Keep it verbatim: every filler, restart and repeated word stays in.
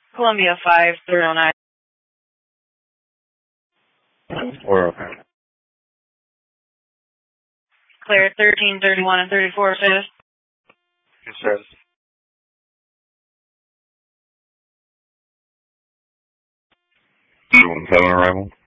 Columbia five three oh nine. We're okay. Clear thirteen thirty-one and thirty-four, says. It says. two one seven arrival.